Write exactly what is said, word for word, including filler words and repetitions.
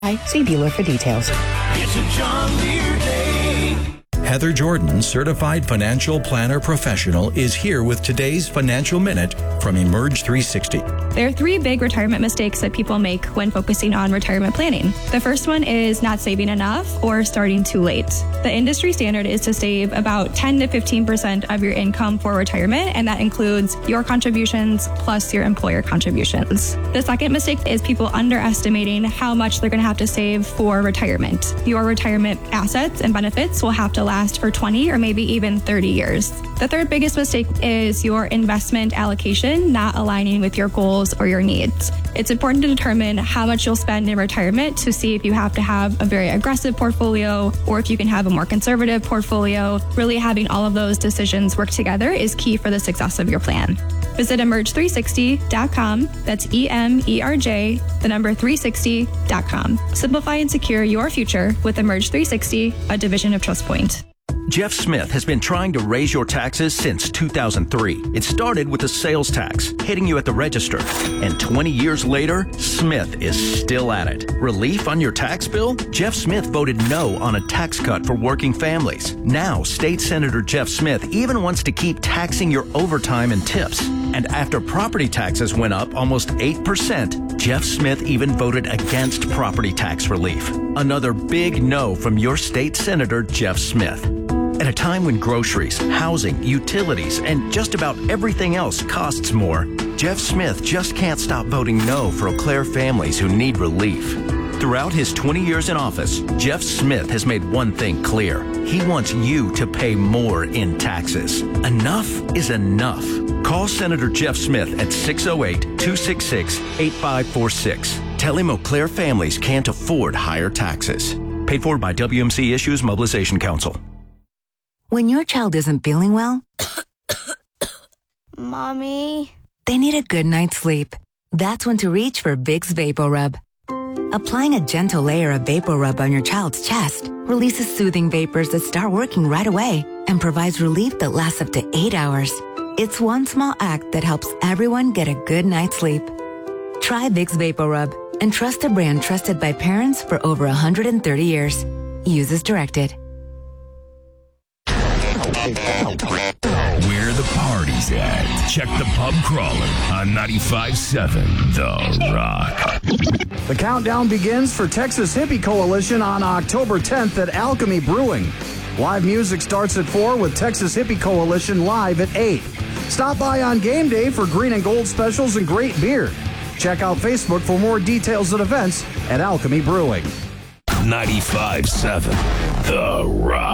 See dealer for details. It's a John Deere day. Heather Jordan, certified financial planner professional, is here with today's Financial Minute from Emerge three sixty. There are three big retirement mistakes that people make when focusing on retirement planning. The first one is not saving enough or starting too late. The industry standard is to save about ten to fifteen percent of your income for retirement, and that includes your contributions plus your employer contributions. The second mistake is people underestimating how much they're going to have to save for retirement. Your retirement assets and benefits will have to last for twenty or maybe even thirty years. The third biggest mistake is your investment allocation not aligning with your goals or your needs. It's important to determine how much you'll spend in retirement to see if you have to have a very aggressive portfolio or if you can have a more conservative portfolio. Really having all of those decisions work together is key for the success of your plan. Visit emerge three sixty dot com. That's E M E R J, the number three sixty dot com. Simplify and secure your future with Emerge three sixty, a division of TrustPoint. Jeff Smith has been trying to raise your taxes since two thousand three. It started with the sales tax, hitting you at the register. And twenty years later, Smith is still at it. Relief on your tax bill? Jeff Smith voted no on a tax cut for working families. Now, State Senator Jeff Smith even wants to keep taxing your overtime and tips. And after property taxes went up almost eight percent, Jeff Smith even voted against property tax relief. Another big no from your state senator, Jeff Smith. At a time when groceries, housing, utilities, and just about everything else costs more, Jeff Smith just can't stop voting no for Eau Claire families who need relief. Throughout his twenty years in office, Jeff Smith has made one thing clear. He wants you to pay more in taxes. Enough is enough. Call Senator Jeff Smith at six oh eight, two six six, eight five four six. Tell him Eau Claire families can't afford higher taxes. Paid for by W M C Issues Mobilization Council. When your child isn't feeling well, Mommy, they need a good night's sleep. That's when to reach for Vicks VapoRub. Applying a gentle layer of VapoRub on your child's chest releases soothing vapors that start working right away and provides relief that lasts up to eight hours. It's one small act that helps everyone get a good night's sleep. Try Vicks VapoRub and trust a brand trusted by parents for over one hundred thirty years. Use as directed. Where the party's at. Check the pub crawler on ninety-five point seven The Rock. The countdown begins for Texas Hippie Coalition on October tenth at Alchemy Brewing. Live music starts at four with Texas Hippie Coalition live at eight. Stop by on game day for green and gold specials and great beer. Check out Facebook for more details and events at Alchemy Brewing. ninety-five point seven The Rock.